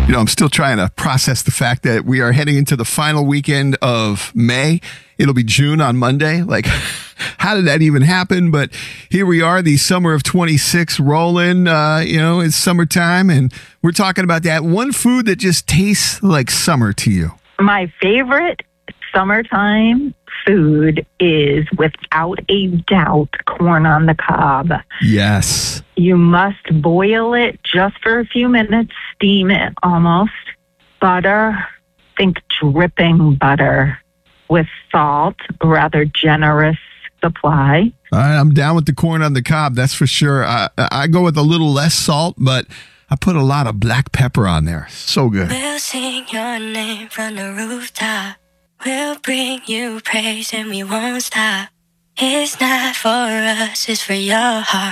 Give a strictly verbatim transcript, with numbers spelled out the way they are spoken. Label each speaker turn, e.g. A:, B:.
A: You know, I'm still trying to process the fact that we are heading into the final weekend of May. It'll be June on Monday. Like, how did that even happen? But here we are, the summer of twenty-six rolling. Uh, you know, it's summertime, and we're talking about that one food that just tastes like summer to you.
B: My favorite summertime food is, without a doubt, corn on the cob.
A: Yes.
B: You must boil it just for a few minutes, steam it almost. Butter, think dripping butter with salt, a rather generous supply.
A: All right, I'm down with the corn on the cob, that's for sure. I, I go with a little less salt, but I put a lot of black pepper on there. So good.
C: We'll sing your name from the rooftop. We'll bring you praise and we won't stop. It's not for us, it's for your heart.